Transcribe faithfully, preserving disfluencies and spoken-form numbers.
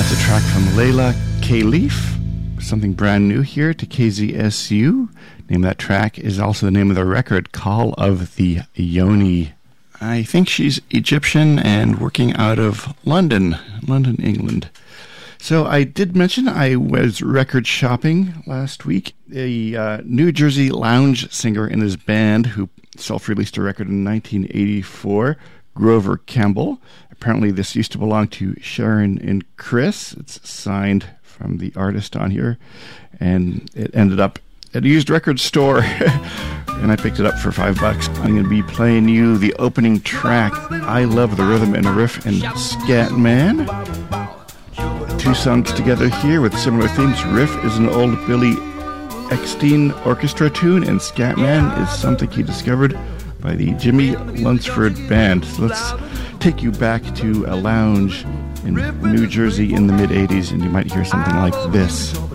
That's a track from Layla Khalif, something brand new here to K Z S U. Name of that track is also the name of the record, Call of the Yoni. I think she's Egyptian and working out of London, London, England. So I did mention I was record shopping last week. A uh, New Jersey lounge singer and his band who self-released a record in nineteen eighty-four, Grover Campbell. Apparently this used to belong to Sharon and Chris. It's signed from the artist on here, and it ended up at a used record store, and I picked it up for five bucks. I'm going to be playing you the opening track, I Love the Rhythm and Riff, and Scat Man. Two songs together here with similar themes. Riff is an old Billy Eckstein orchestra tune, and Scat Man is something he discovered by the Jimmy Lunsford Band. So let's take you back to a lounge in New Jersey in the mid-eighties, and you might hear something like this.